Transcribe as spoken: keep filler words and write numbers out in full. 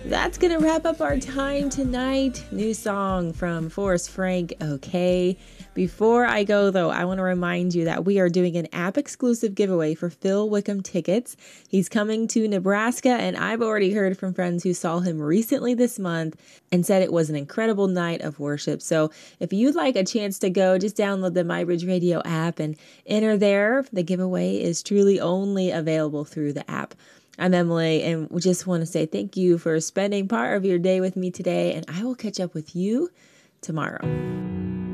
That's going to wrap up our time tonight. New song from Forrest Frank, Okay. Before I go, though, I want to remind you that we are doing an app-exclusive giveaway for Phil Wickham tickets. He's coming to Nebraska, and I've already heard from friends who saw him recently this month and said it was an incredible night of worship. So if you'd like a chance to go, just download the MyBridge Radio app and enter there. The giveaway is truly only available through the app. I'm Emily, and we just want to say thank you for spending part of your day with me today, and I will catch up with you tomorrow.